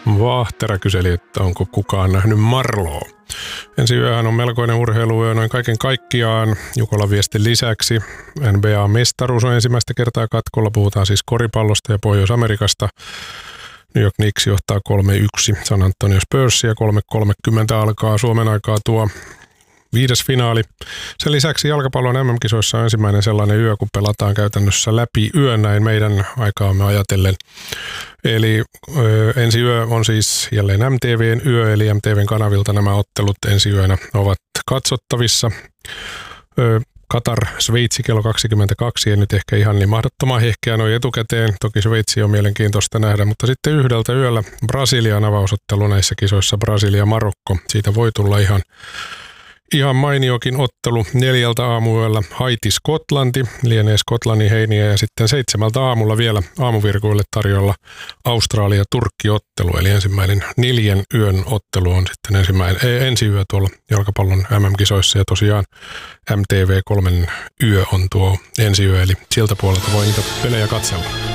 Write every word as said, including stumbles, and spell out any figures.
Vaahtera kyseli, että onko kukaan nähnyt Marloa. Ensi yöhän on melkoinen urheiluyö noin kaiken kaikkiaan. Jukola viestin lisäksi N B A-mestaruus on ensimmäistä kertaa katkolla. Puhutaan siis koripallosta ja Pohjois-Amerikasta. New York Knicks johtaa kolme yksi San Antonio Spurs ja kolme kolmekymmentä alkaa Suomen aikaa tuo viides finaali. Sen lisäksi jalkapallon M M-kisoissa on ensimmäinen sellainen yö, kun pelataan käytännössä läpi yön näin meidän aikaamme ajatellen. Eli ö, ensi yö on siis jälleen M T V:n yö, eli M T V:n kanavilta nämä ottelut ensi yönä ovat katsottavissa. Ö, Katar, Sveitsi kello kaksikymmentäkaksi, ei nyt ehkä ihan niin mahdottoman hehkeä noin etukäteen. Toki Sveitsi on mielenkiintoista nähdä, mutta sitten yhdeltä yöllä Brasilian avausottelu näissä kisoissa, Brasilia-Marokko. Siitä voi tulla ihan Ihan mainiokin ottelu. Neljältä aamuyöllä Haiti-Skotlanti, lienee Skotlannin heiniä, ja sitten seitsemältä aamulla vielä aamuvirkuille tarjolla Australia-Turkki-ottelu, eli ensimmäinen neljän yön ottelu on sitten ensimmäinen, ei, ensi yö tuolla jalkapallon M M-kisoissa, ja tosiaan M T V kolmen yö on tuo ensi yö, eli sieltä puolelta voi niitä pelejä katsella.